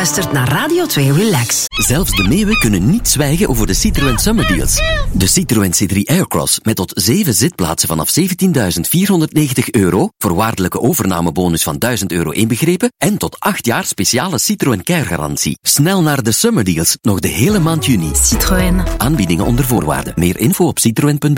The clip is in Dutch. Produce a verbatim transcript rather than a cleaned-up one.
luistert naar Radio twee Relax. Zelfs de meeuwen kunnen niet zwijgen over de Citroën Summer Deals. De Citroën C drie Aircross met tot zeven zitplaatsen vanaf zeventienduizend vierhonderdnegentig euro, voorwaardelijke overnamebonus van duizend euro inbegrepen en tot acht jaar speciale Citroën Care garantie. Snel naar de Summer Deals, nog de hele maand juni. Citroën. Aanbiedingen onder voorwaarden. Meer info op citroen punt